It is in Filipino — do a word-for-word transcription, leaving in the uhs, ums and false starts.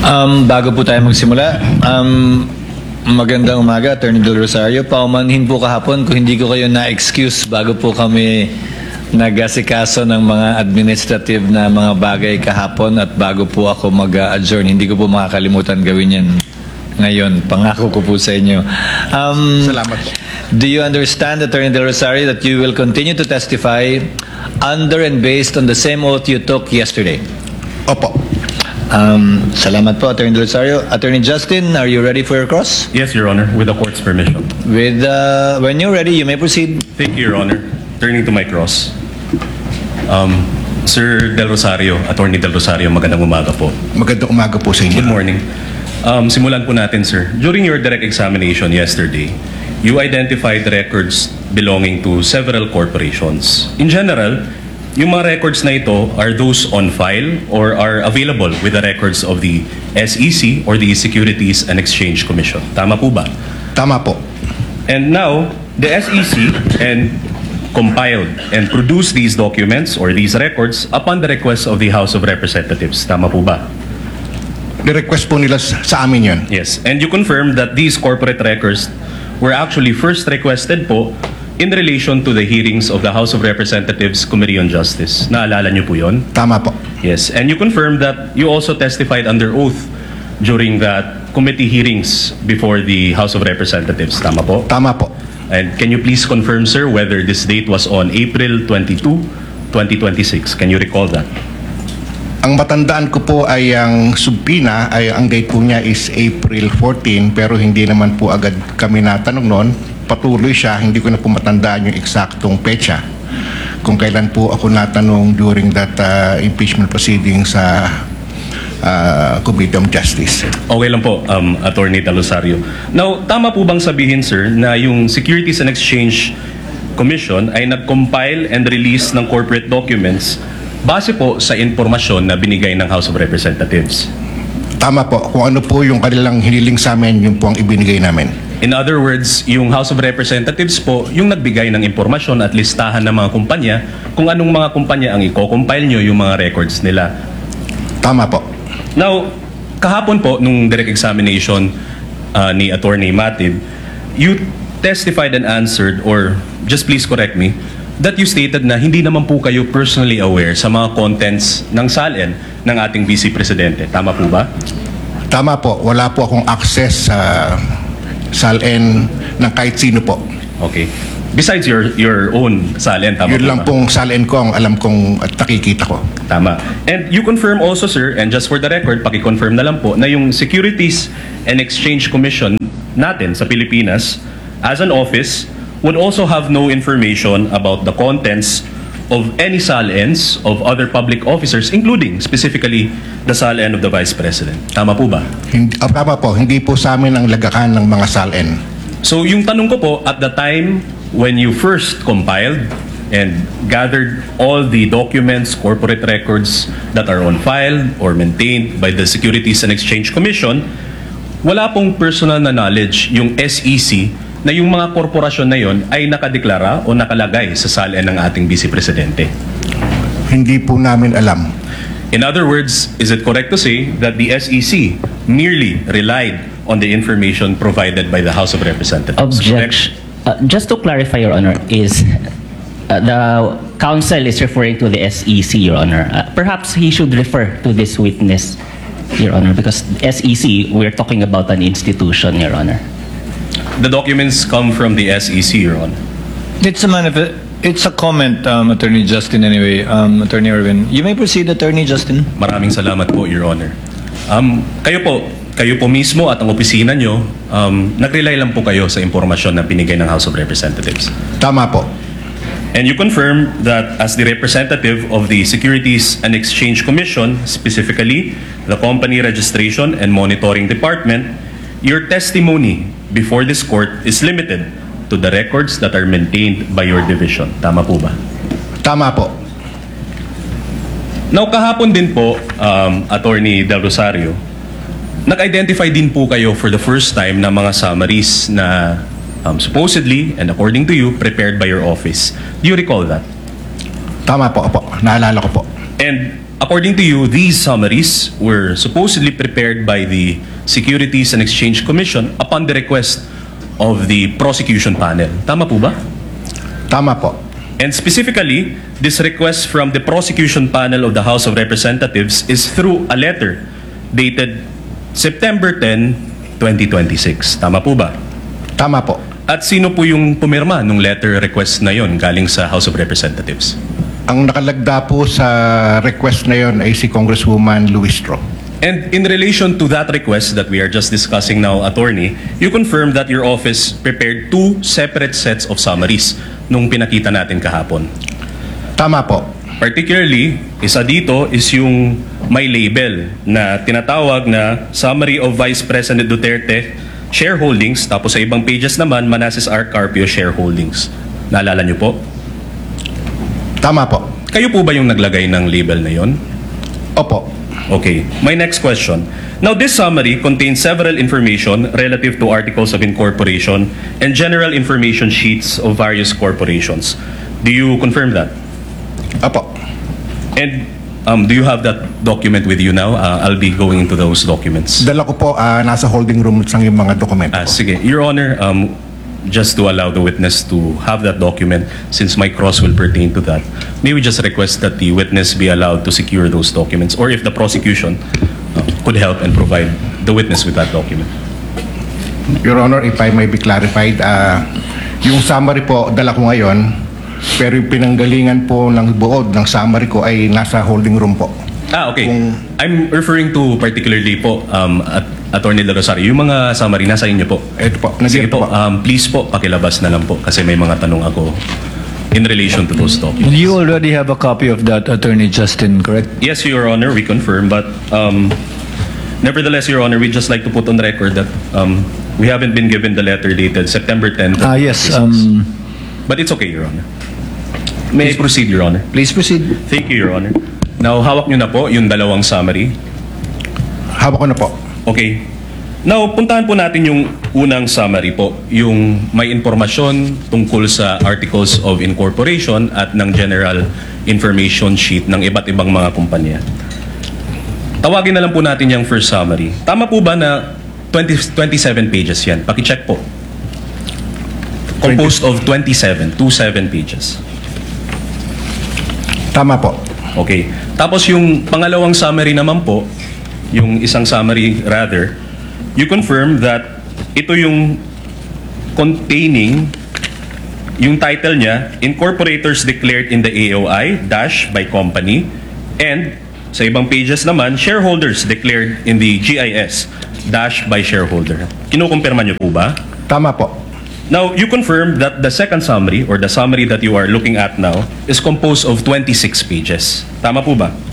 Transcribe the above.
Um, bago po tayo magsimula, um, magandang umaga, Attorney Del Rosario. Paumanhin po kahapon kung hindi ko kayo na-excuse bago po kami nag-asikaso ng mga administrative na mga bagay kahapon at bago po ako mag-adjourn. Hindi ko po makakalimutan gawin yan ngayon. Pangako ko po sa inyo. Um, Salamat po. Do you understand, Attorney Del Rosario, that you will continue to testify under and based on the same oath you took yesterday? Opo. Um, salamat po, Attorney Del Rosario. Attorney Justin, are you ready for your cross? Yes, Your Honor, with the court's permission. With uh, when you're ready, you may proceed. Thank you, Your Honor. Turning to my cross. Um, Sir Del Rosario, Attorney Del Rosario, magandang umaga po. Magandang umaga po sa inyo. Good morning. Um, simulan po natin, sir. During your direct examination yesterday, you identified records belonging to several corporations. In general, yung mga records na ito are those on file or are available with the records of the S E C or the Securities and Exchange Commission. Tama po ba? Tama po. And now, the S E C and compiled and produced these documents or these records upon the request of the House of Representatives. Tama po ba? Ni-request po nila sa amin yun. Yes. And you confirm that these corporate records were actually first requested po in relation to the hearings of the House of Representatives Committee on Justice. Naalala niyo po yun? Tama po. Yes. And you confirm that you also testified under oath during that committee hearings before the House of Representatives. Tama po? Tama po. And can you please confirm, sir, whether this date was on April twenty-second, twenty twenty-six? Can you recall that? Ang matandaan ko po ay ang subpina, ay ang date po niya is April fourteenth, pero hindi naman po agad kami natanong noon. Patuloy siya, hindi ko na po matandaan yung eksaktong petsa kung kailan po ako natanong during that uh, impeachment proceeding sa uh, Committee on Justice. Okay lang po, um, Attorney Del Rosario. Now, tama po bang sabihin, sir, na yung Securities and Exchange Commission ay nag-compile and release ng corporate documents base po sa impormasyon na binigay ng House of Representatives? Tama po. Kung ano po yung kanilang hiniling sa amin, yun po ang ibinigay namin. In other words, yung House of Representatives po yung nagbigay ng impormasyon at listahan ng mga kumpanya kung anong mga kumpanya ang i-compile nyo yung mga records nila. Tama po. Now, kahapon po, nung direct examination uh, ni Attorney Matib, you testified and answered, or just please correct me, that you stated na hindi naman po kayo personally aware sa mga contents ng S A L N ng ating Vice Presidente. Tama po ba? Tama po. Wala po akong access sa S A L N ng kahit sino po. Okay. Besides your your own S A L N, tama Yun po lang ba? pong S A L N ko ang alam kong at nakikita ko. Tama. And you confirm also, sir, and just for the record, paki-confirm na lang po, na yung Securities and Exchange Commission natin sa Pilipinas, as an office, would also have no information about the contents of any S A L Ns of other public officers, including specifically the S A L N of the Vice President. Tama po ba? Hindi, ah, tama po, hindi po sa amin ang lagakan ng mga S A L N. So yung tanong ko po, at the time when you first compiled and gathered all the documents, corporate records that are on file or maintained by the Securities and Exchange Commission, wala pong personal na knowledge yung S E C na yung mga korporasyon na yon ay nakadeklara o nakalagay sa S A L N ng ating Vice Presidente. Hindi po namin alam. In other words, is it correct to say that the S E C merely relied on the information provided by the House of Representatives? Objection. Uh, just to clarify, Your Honor, is uh, the counsel is referring to the S E C, Your Honor. Uh, perhaps he should refer to this witness, Your Honor, because S E C, we're talking about an institution, Your Honor. The documents come from the S E C, Your Honor. It's a manif- It's a comment, um, Attorney Justin. Anyway, um, Attorney Irwin, you may proceed, Attorney Justin. Maraming salamat po, Your Honor. Um, kayo po, kayo po mismo at ang opisina nyo, um, nag-rely lang po kayo sa impormasyon na pinigay ng House of Representatives. Tama po. And you confirm that as the representative of the Securities and Exchange Commission, specifically the Company Registration and Monitoring Department, your testimony before this court is limited to the records that are maintained by your division. Tama po ba? Tama po. Now, kahapon din po, um, Attorney Del Rosario, nag-identify din po kayo for the first time na mga summaries na um, supposedly, and according to you, prepared by your office. Do you recall that? Tama po, po. Naalala ko po. And according to you, these summaries were supposedly prepared by the Securities and Exchange Commission upon the request of the prosecution panel. Tama po ba? Tama po. And specifically, this request from the prosecution panel of the House of Representatives is through a letter dated September tenth, twenty twenty-six. Tama po ba? Tama po. At sino po yung pumirma nung letter request na yon galing sa House of Representatives? Ang nakalagda po sa request na yon ay si Congresswoman Luistro. And in relation to that request that we are just discussing now, Attorney, you confirmed that your office prepared two separate sets of summaries nung pinakita natin kahapon. Tama po. Particularly, isa dito is yung may label na tinatawag na Summary of Vice President Duterte Shareholdings, tapos sa ibang pages naman, Manasseh R. Carpio Shareholdings. Naalala niyo po? Tama po. Kayo po ba yung naglagay ng label na yon? Opo. Okay. My next question. Now, this summary contains several information relative to articles of incorporation and general information sheets of various corporations. Do you confirm that? Opo. And um, do you have that document with you now? Uh, I'll be going into those documents. Dala ko po, ah, nasa holding room lang yung mga dokumento Ah, ko. sige. Your Honor, um, just to allow the witness to have that document, since my cross will pertain to that, may we just request that the witness be allowed to secure those documents, or if the prosecution uh, could help and provide the witness with that document. Your Honor, if I may be clarified, ah, yung summary po, dala ko ngayon, pero yung pinanggalingan po ng buod ng summary ko ay nasa holding room po. Ah, okay. Kung- I'm referring to particularly po, um, at Attorney De Rosario, yung mga summary nasa inyo po. Ito po, Sige nandito po, po. um, please po, pakilabas na lang po kasi may mga tanong ako in relation to those documents. You already have a copy of that, Attorney Justin, correct? Yes, Your Honor, we confirm, but um, nevertheless, Your Honor, we'd just like to put on record that um, we haven't been given the letter dated September tenth. Ah, yes. Um, But it's okay, Your Honor. May I proceed, Your Honor? please proceed. Thank you, Your Honor. Now, hawak nyo na po yung dalawang summary. Hawak ko na po. Okay. Now, puntahan po natin yung unang summary po, yung may impormasyon tungkol sa Articles of Incorporation at ng General Information Sheet ng iba't ibang mga kumpanya. Tawagin na lang po natin yung first summary. Tama po ba na twenty, twenty-seven pages yan? Pakicheck po. Composed of twenty-seven, twenty-seven pages. Tama po. Okay. Tapos yung pangalawang summary naman po, yung isang summary rather, you confirm that ito yung containing yung title niya, Incorporators Declared in the A O I dash by company, and sa ibang pages naman, Shareholders Declared in the G I S dash by shareholder. Kinukumpirma niyo po ba? Tama po. Now, you confirm that the second summary or the summary that you are looking at now is composed of twenty-six pages. Tama po ba?